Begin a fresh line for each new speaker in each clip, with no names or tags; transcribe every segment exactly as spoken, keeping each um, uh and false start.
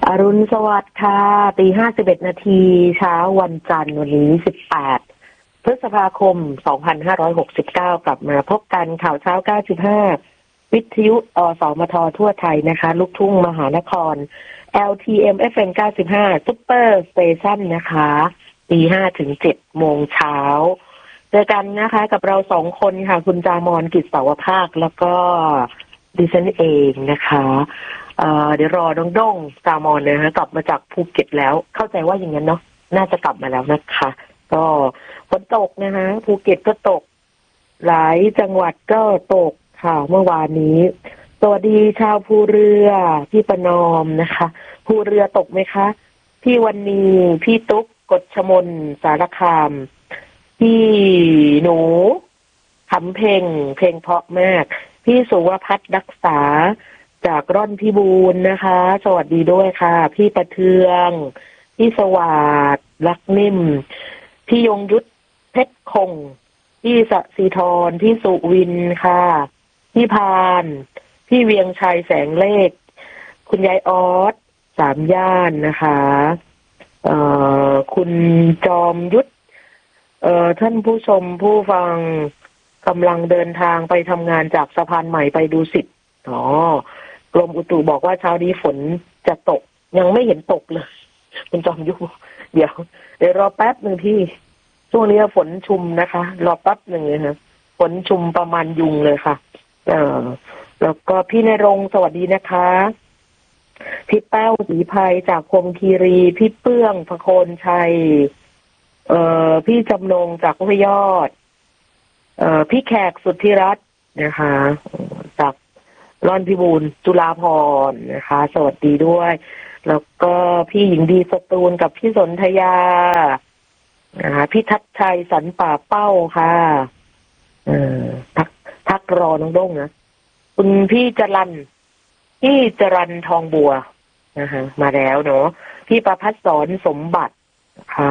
อรุณสวัสดิ์ค่ะตีห้าสิบเอ็ดนาทีเช้าวันจันทร์วันนี้สิบแปดพฤษภาคมสองพันห้าร้อยหกสิบเก้ากลับมาพบกันข่าวเช้าเก้าสิบห้าวิทยุอสมททั่วไทยนะคะลูกทุ่งมหานคร แอล ที เอ็ม เอฟ เอ็ม เก้าสิบห้า Super Station นะคะตีห้าถึงเจ็ดโมงเช้าเจอกันนะคะกับเราสองคนค่ะคุณจามรกิจเสาวภาคแล้วก็ดิฉันเองนะคะเอ่อเดี๋ยวรอน้องด้งจามอนเลยนะกลับมาจากภูเก็ตแล้วเข้าใจว่าอย่างนั้นเนาะน่าจะกลับมาแล้วนะคะก็ฝนตกนะคะภูเก็ตก็ตกหลายจังหวัดก็ตกค่ะเมื่อวานนี้สวัสดีชาวภูเรือพี่ประนอมนะคะภูเรือตกไหมคะพี่วันนีพี่ตุ๊กกฎชมนสารคามพี่หนูคำเพลงเพลงเพราะมากพี่สุวพัฒน์รักษาจากร่อนพิบูลนะคะสวัสดีด้วยค่ะพี่ประเทืองพี่สวัสดิ์ลักนิ่มพี่ยงยุทธเพชรคงพี่สศิธรพี่สุวินค่ะพี่พานพี่เวียงชัยแสงเลขคุณยายออสสามย่านนะคะเอ่อคุณจอมยุทธเอ่อท่านผู้ชมผู้ฟังกำลังเดินทางไปทำงานจากสะพานใหม่ไปดูสิทธิ์อ๋อกรมอุตุบอกว่าเช้านี้ฝนจะตกยังไม่เห็นตกเลยคุณจอมยุทธเดี๋ยวเดี๋ยวรอแป๊บหนึ่งพี่ช่วงนี้ฝนชุมนะคะรอแป๊บหนึ่งเลยนะฝนชุมประมาณยุงเลยค่ะเอ่อแล้วก็พี่ณรงค์สวัสดีนะคะพี่แป้วศรีภัยจากพรหมคีรีพี่เปื้องพโคนชัยเอ่อพี่จำนงจากห้วยยอดเอ่อพี่แขกสุทธิรัตน์นะคะจากร่อนพิบูลจุฬาภรณ์นะคะสวัสดีด้วยแล้วก็พี่หญิงดีสตูลกับพี่สนธยานะคะพี่ทัศชัยสันป่าเป้าค่ะเอ่อทักทักรอน้องด้งนะคุณพี่จรันพี่จรันทองบัวนะคะมาแล้วเนาะพี่ประภัสสรสมบัตินะคะ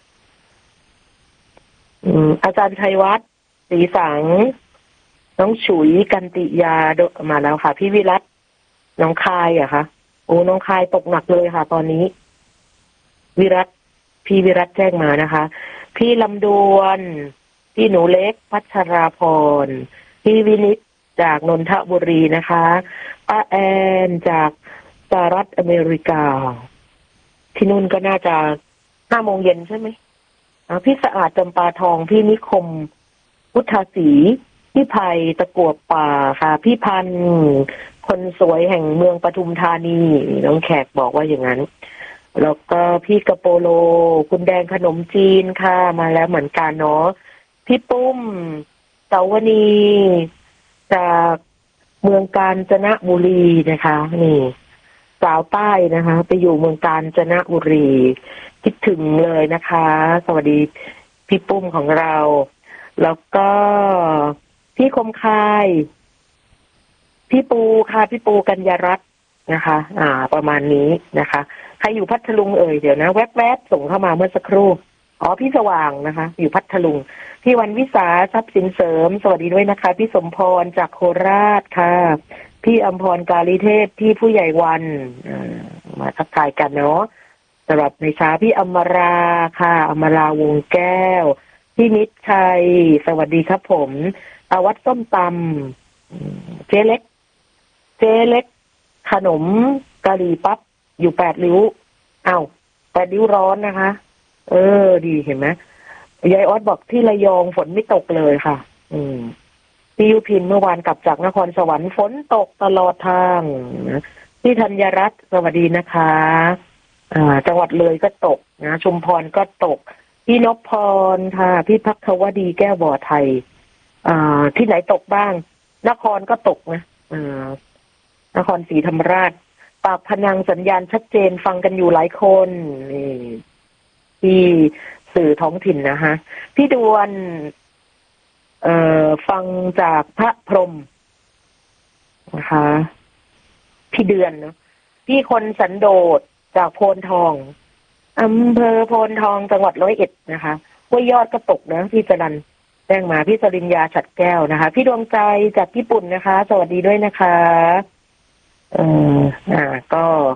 อืมอาจารย์ชัยวัฒน์ศรีสังน้องฉุยกันติยามาแล้วค่ะพี่วิรัตน้องคายอะคะโอ้น้องคายตกหนักเลยค่ะตอนนี้วิรัตพี่วิรัตแจ้งมานะคะพี่ลำดวนพี่หนูเล็กพัชราพรพี่วินิตจากนนทบุรีนะคะป้าแอนจากสหรัฐอเมริกาที่นู่นก็น่าจะห้าโมงเย็นใช่ไหมพี่สะอาดจำปาทองพี่นิคมพุทธศรีพี่ไผ่ตะกั่วป่าค่ะพี่พันคนสวยแห่งเมืองปทุมธานีน้องแขกบอกว่าอย่างนั้นแล้วก็พี่กระโปโลคุณแดงขนมจีนค่ะมาแล้วเหมือนกันเนาะพี่ปุ้มเสาวณีจากเมืองกาญจนบุรีนะคะนี่สาวใต้นะคะไปอยู่เมืองกาญจนบุรีคิดถึงเลยนะคะสวัสดีพี่ปุ้มของเราแล้วก็พี่คมคายพี่ปูค่ะพี่ปูกัญญารัตน์นะคะอ่าประมาณนี้นะคะใครอยู่พัทลุงเอ่ยเดี๋ยวนะแวบๆส่งเข้ามาเมื่อสักครู่อ๋อพี่สว่างนะคะอยู่พัทลุงพี่วันวิสาทรัพย์สินเสริมสวัสดีด้วยนะคะพี่สมพรจากโคราชค่ะพี่อมพรกาลีเทพพี่ผู้ใหญ่วันมาทักทายกันเนาะสำหรับในเช้าพี่อมราค่ะอมราวงแก้วพี่นิดชัยสวัสดีครับผมอาวัดส้มตำเจ๊เล็กเจ๊เล็กขนมกะหรี่ปั๊บอยู่แปดริ้วอ้าวแปดริ้วร้อนนะคะเออดีเห็นไหมยายออสบอกที่ระยองฝนไม่ตกเลยค่ะอืมพี่ยุพินเมื่อวานกลับจากนครสวรรค์ฝนตกตลอดทางพี่ธัญรัตน์สวัสดีนะคะอ่าจังหวัดเลยก็ตกนะชุมพรก็ตกพี่นพพรค่ะพี่ภัควดีแก้วบ่อไทยอ่าที่ไหนตกบ้างนครก็ตกนะอ่านครศรีธรรมราชปากพนังสัญญาณชัดเจนฟังกันอยู่หลายคนนี่ที่สื่อท้องถิ่นนะฮะพี่ดวนเอ่อฟังจากพระพรหมนะคะพี่เดือนเนาะพี่คนสันโดษจากโพนทองอำเภอโพนทองจังหวัดร้อยเอ็ดนะคะห้วยยอดก็ตกนะพี่จรัญแจ้งมาพี่สริญญาฉัตรแก้วนะคะพี่ดวงใจจากญี่ปุ่นนะคะสวัสดีด้วยนะคะเอ่ออ่าก็ตอน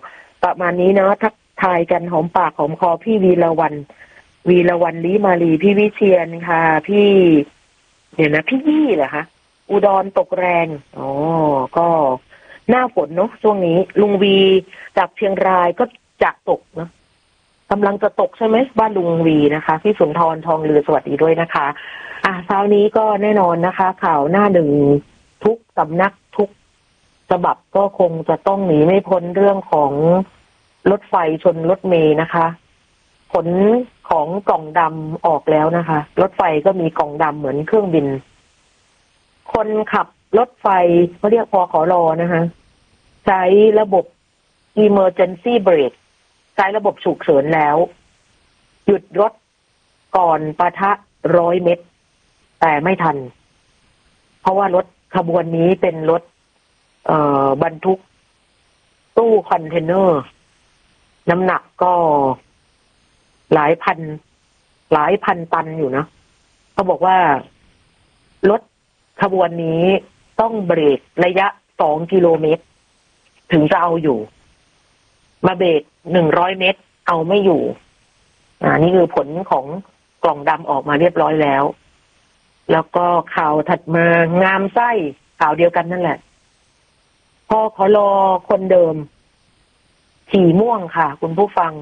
ประมาณนี้เนาะทักทายกันหอมปากหอมคอพี่วีระวันวีระวันลิมาลีพี่วิเชียนค่ะพี่เดี๋ยวนะพี่ยี่เหรอคะอุดรตกแรงอ๋อก็หน้าฝนเนาะช่วงนี้ลุงวีจากเชียงรายก็จะตกเนาะกำลังจะตกใช่ไหมบ้านลุงวีนะคะพี่สุนทรทองลือสวัสดีด้วยนะคะอ่ะเช้านี้ก็แน่นอนนะคะข่าวหน้าหนึ่งทุกสำนักทุกฉบับก็คงจะต้องหนีไม่พ้นเรื่องของรถไฟชนรถเมล์นะคะผลของกล่องดำออกแล้วนะคะรถไฟก็มีกล่องดำเหมือนเครื่องบินคนขับรถไฟเขาเรียกพขรนะคะใช้ระบบ emergency brake ใช้ระบบฉุกเฉินแล้วหยุดรถก่อนปะทะร้อยเมตรแต่ไม่ทันเพราะว่ารถขบวนนี้เป็นรถเอ่อบรรทุกตู้คอนเทนเนอร์น้ำหนักก็หลายพันหลายพันตันอยู่นะเขาบอกว่ารถขบวนนี้ต้องเบรกระยะสองกิโลเมตรถึงจะเอาอยู่มาเบรกหนึ่งร้อยเมตรเอาไม่อยู่อ่านี่คือผลของกล่องดำออกมาเรียบร้อยแล้วแล้วก็ข่าวถัดมางามไส้ข่าวเดียวกันนั่นแหละพอขอรอคนเดิมสีม่วงค่ะคุณผู้ฟัง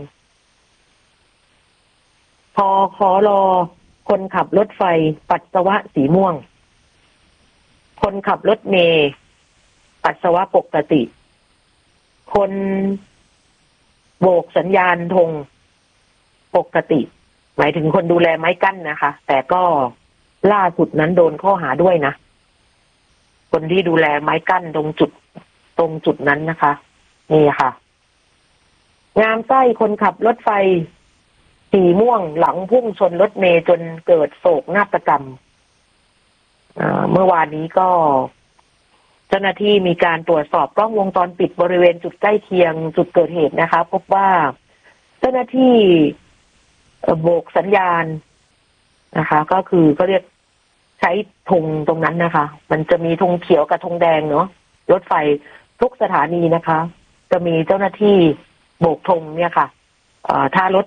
พอขอรอคนขับรถไฟปัสสาวะสีม่วงคนขับรถเมล์ปัสสาวะปกติคนโบกสัญญาณธงปกติหมายถึงคนดูแลไม้กั้นนะคะแต่ก็ล่าสุดนั้นโดนข้อหาด้วยนะคนที่ดูแลไม้กั้นตรงจุดตรงจุดนั้นนะคะนี่ค่ะงามไส้คนขับรถไฟสีม่วงหลังพุ่งชนรถเมล์จนเกิดโศกนาฏกรรมเมื่อวานนี้ก็เจ้าหน้าที่มีการตรวจสอบกล้องวงจรปิดบริเวณจุดใกล้เคียงจุดเกิดเหตุนะคะพบว่าเจ้าหน้าที่โบกสัญญาณนะคะก็คือก็เรียกใช้ธงตรงนั้นนะคะมันจะมีธงเขียวกับธงแดงเนาะรถไฟทุกสถานีนะคะจะมีเจ้าหน้าที่โบกธงเนี่ยค่ะถ้ารถ